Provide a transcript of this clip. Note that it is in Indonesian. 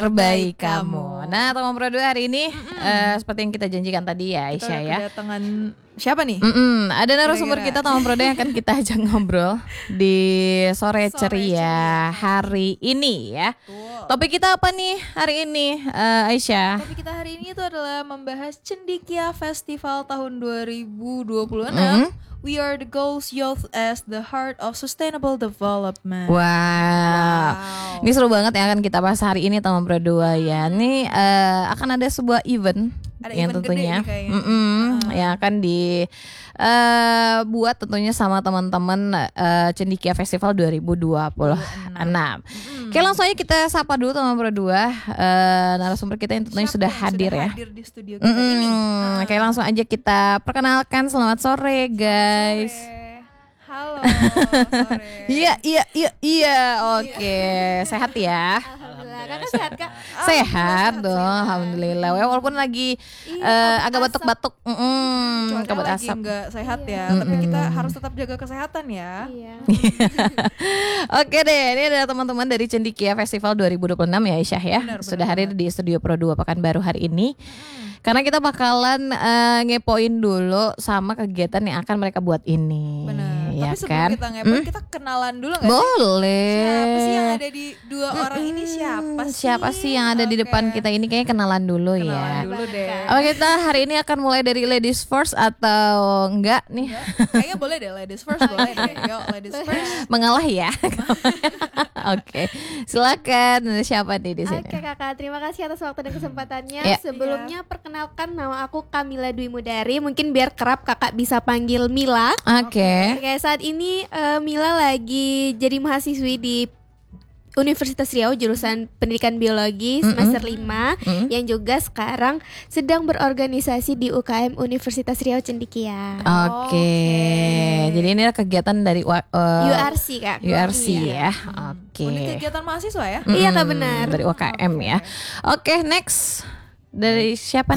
terbaik kamu. Nah, teman Pro 2 hari ini seperti yang kita janjikan tadi ya, Aisyah ya. Kedatangan siapa nih? Ada narasumber kita teman Pro 2 yang akan kita ajak ngobrol di sore ceria hari ini ya. Topik kita apa nih hari ini, Aisyah? Topik kita hari ini itu adalah membahas Cendekia Festival tahun 2026. We are the goals youth as the heart of sustainable development. Wow. Ini seru banget yang akan kita bahas hari ini teman Pro 2 ya. Ini akan ada sebuah event yang event tentunya gede nih kayaknya. yang akan dibuat tentunya sama teman-teman Cendekia Festival 2026. Oke, langsung aja kita sapa dulu teman Pro 2 narasumber kita yang tentunya sudah hadir ya. Hadir di studio kita ini. Oke, langsung aja kita perkenalkan. Selamat sore guys. Halo, sore. Iya. Oke, sehat ya. Alhamdulillah, kakak sehat kak? Sehat dong, alhamdulillah. Walaupun lagi agak batuk-batuk, Cuaca kabut lagi asap. nggak sehat ya, tapi kita harus tetap jaga kesehatan ya. Iya. Oke deh, ini adalah teman-teman dari Cendekia Festival 2026 ya Aisyah ya. Benar, Sudah hadir di Studio Pro 2 Pekanbaru hari ini. Karena kita bakalan ngepoin dulu sama kegiatan yang akan mereka buat ini. Benar. Ya Tapi sebelum kan? kita ngepoin, kita kenalan dulu nggak sih? Boleh. Siapa sih yang ada di dua orang ini? Siapa sih yang ada di Oke. depan kita ini? Kayaknya kenalan dulu ya. Kenalan dulu deh. Apa kita hari ini akan mulai dari ladies first atau enggak nih? Kayaknya boleh deh, ladies first boleh deh. Yuk, ladies first. Mengalah ya. Oke. Silakan. Siapa nih di sini? Oke kakak, terima kasih atas waktu dan kesempatannya. Ya. Sebelumnya perkenalkan nama aku Kamila Dwi Mudari. Mungkin biar kerap kakak bisa panggil Mila. Oke. Oke, saat ini Mila lagi jadi mahasiswi di Universitas Riau jurusan Pendidikan Biologi semester 5 yang juga sekarang sedang berorganisasi di UKM Universitas Riau Cendekia. Oke. Jadi ini adalah kegiatan dari URC kak. URC Iya. ya. Oke. Unit kegiatan mahasiswa ya? Iya kak, benar. Dari UKM ya. Oke, next. Dari siapa